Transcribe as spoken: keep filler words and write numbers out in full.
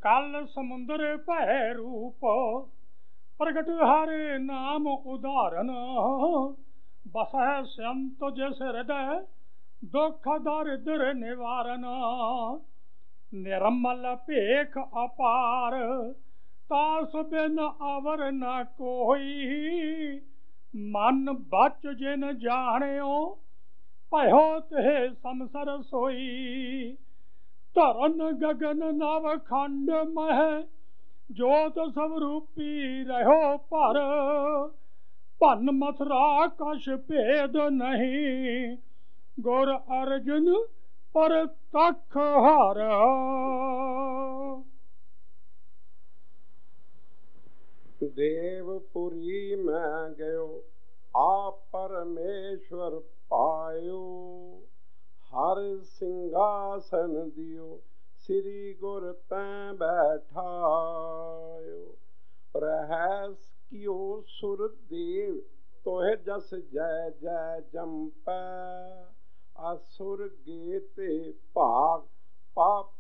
कल समुंदर भय रूप प्रगट हरे नाम उदाहरण बसै संत जिस हृदय दुख दरिद्र निवारण निर्मल भेख अपार तास बिन अवर न कोई मन बच जिन जानियो भयो ते समसर सोई धरन गगन नव खंड मह जोत स्वरूपी रहो पर भन मथुरा कछ भेद नहीं गुर अर्जुन पर तख हर। देवपुरी में गयो आप परमेश्वर पायो हर सिंहासन दियो श्री गुर तैं बैठायो रहस कियो सुर देव तोहे जस जय जय जम्पै असुर गेते भाग पाप